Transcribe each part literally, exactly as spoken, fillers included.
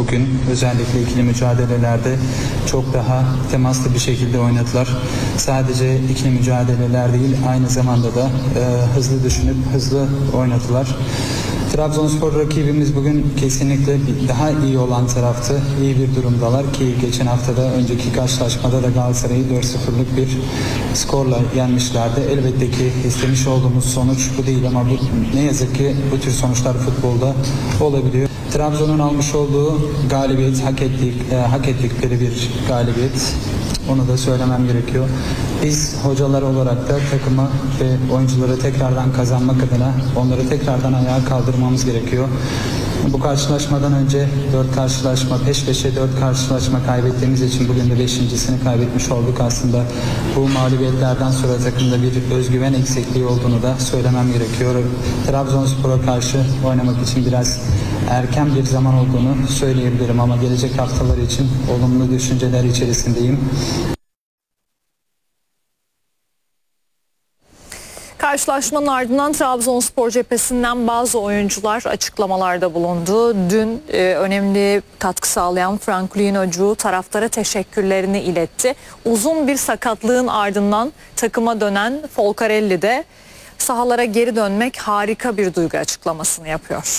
bugün. Özellikle ikili mücadelelerde çok daha temaslı bir şekilde oynadılar. Sadece ikili mücadeleler değil, aynı zamanda da e, hızlı düşünüp hızlı oynadılar. Trabzonspor rakibimiz bugün kesinlikle daha iyi olan taraftı. İyi bir durumdalar ki geçen haftada önceki karşılaşmada da Galatasaray'ı dört sıfırlık bir skorla yenmişlerdi. Elbette ki istemiş olduğumuz sonuç bu değil ama bu, ne yazık ki bu tür sonuçlar futbolda olabiliyor. Trabzon'un almış olduğu galibiyet hak ettik, e, hak ettikleri bir galibiyet. Onu da söylemem gerekiyor. Biz hocalar olarak da takımı ve oyuncuları tekrardan kazanmak adına onları tekrardan ayağa kaldırmamız gerekiyor. Bu karşılaşmadan önce dört karşılaşma, peş peşe dört karşılaşma kaybettiğimiz için bugün de beşincisini kaybetmiş olduk. Aslında bu mağlubiyetlerden sonra takımda bir özgüven eksikliği olduğunu da söylemem gerekiyor. Trabzonspor'a karşı oynamak için biraz erken bir zaman olduğunu söyleyebilirim ama gelecek haftalar için olumlu düşünceler içerisindeyim. Karşılaşmanın ardından Trabzonspor cephesinden bazı oyuncular açıklamalarda bulundu. Dün e, önemli katkı sağlayan Franklin Ocu taraftara teşekkürlerini iletti. Uzun bir sakatlığın ardından takıma dönen Folcarelli de sahalara geri dönmek harika bir duygu açıklamasını yapıyor.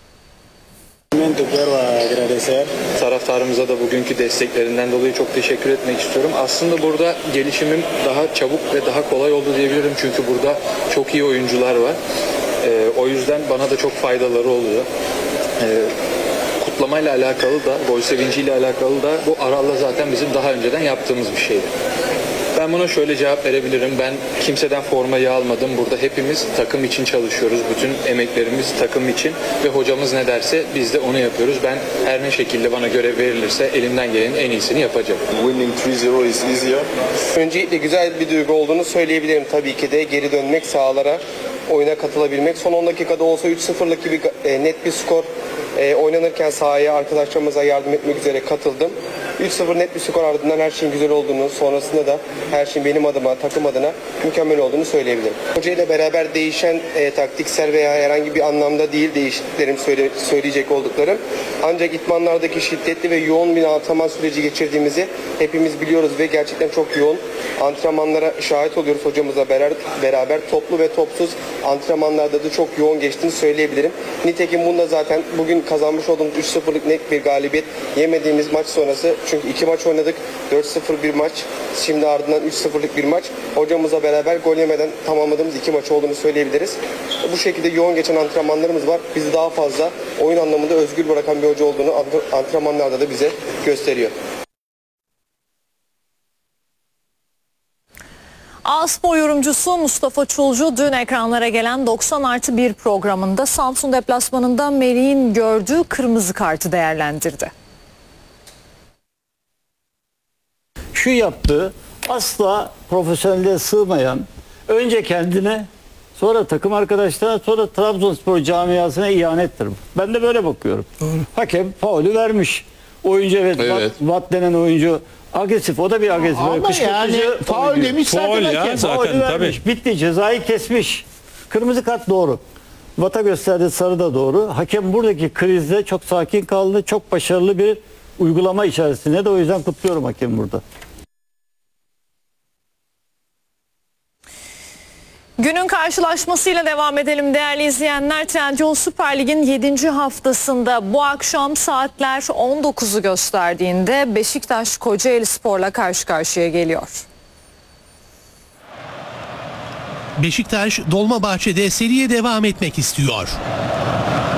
Taraftarımıza da bugünkü desteklerinden dolayı çok teşekkür etmek istiyorum. Aslında burada gelişimim daha çabuk ve daha kolay oldu diyebilirim. Çünkü burada çok iyi oyuncular var. Ee, o yüzden bana da çok faydaları oluyor. Ee, kutlamayla alakalı da, gol sevinciyle alakalı da bu Aral'la zaten bizim daha önceden yaptığımız bir şeydi. Ben buna şöyle cevap verebilirim. Ben kimseden formayı almadım. Burada hepimiz takım için çalışıyoruz. Bütün emeklerimiz takım için ve hocamız ne derse biz de onu yapıyoruz. Ben her ne şekilde bana görev verilirse elimden gelenin en iyisini yapacağım. Winning three zero is easier. Öncelikle güzel bir duygu olduğunu söyleyebilirim. Tabii ki de geri dönmek, sahalara oyuna katılabilmek. Son on dakikada olsa üç sıfırlık gibi net bir skor e, oynanırken sahaya arkadaşlarımıza yardım etmek üzere katıldım. üç sıfır net bir skor ardından her şeyin güzel olduğunu, sonrasında da her şeyin benim adıma, takım adına mükemmel olduğunu söyleyebilirim. Hoca ile beraber değişen e, taktiksel veya herhangi bir anlamda değil değişikliklerim söyle, söyleyecek olduklarım. Ancak idmanlardaki şiddetli ve yoğun bir antrenman süreci geçirdiğimizi hepimiz biliyoruz ve gerçekten çok yoğun antrenmanlara şahit oluyoruz hocamızla beraber, beraber toplu ve topsuz antrenmanlarda da çok yoğun geçtiğini söyleyebilirim. Nitekim bunda zaten bugün kazanmış olduğumuz üç sıfırlık net bir galibiyet yemediğimiz maç sonrası. Çünkü iki maç oynadık. dört sıfır bir maç. Şimdi ardından üç sıfırlık bir maç. Hocamızla beraber gol yemeden tamamladığımız iki maç olduğunu söyleyebiliriz. Bu şekilde yoğun geçen antrenmanlarımız var. Bizi daha fazla oyun anlamında özgür bırakan bir hoca olduğunu antrenmanlarda da bize gösteriyor. A-Spor yorumcusu Mustafa Çulcu dün ekranlara gelen doksan artı bir programında Samsun deplasmanında Melih'in gördüğü kırmızı kartı değerlendirdi. Şu yaptığı asla profesyonelliğe sığmayan, önce kendine, sonra takım arkadaşlarına, sonra Trabzonspor camiasına ihanettir. Ben de böyle bakıyorum. Doğru. Hakem faulü vermiş. Oyuncu evet, evet. Watt, Watt denen oyuncu agresif, o da bir agresif. Ama yani faul demiş zaten hakem. Faulü vermiş, tabii. Bitti, cezayı kesmiş. Kırmızı kart doğru. Watt'a gösterdiği sarı da doğru. Hakem buradaki krizde çok sakin kaldı. Çok başarılı bir uygulama içerisinde de, o yüzden kutluyorum hakem burada. Günün karşılaşmasıyla devam edelim değerli izleyenler. Trendyol Süper Lig'in yedinci haftasında bu akşam saatler on dokuzu gösterdiğinde Beşiktaş Kocaelispor'la karşı karşıya geliyor. Beşiktaş Dolmabahçe'de seriye devam etmek istiyor.